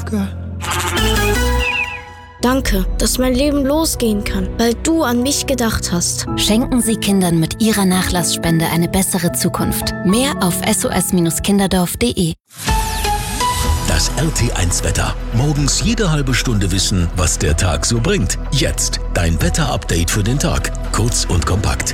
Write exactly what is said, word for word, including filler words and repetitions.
Danke. Danke, dass mein Leben losgehen kann, weil du an mich gedacht hast. Schenken Sie Kindern mit Ihrer Nachlassspende eine bessere Zukunft. Mehr auf s o s kinderdorf punkt d e. Das R T eins Wetter. Morgens jede halbe Stunde wissen, was der Tag so bringt. Jetzt dein Wetter-Update für den Tag. Kurz und kompakt.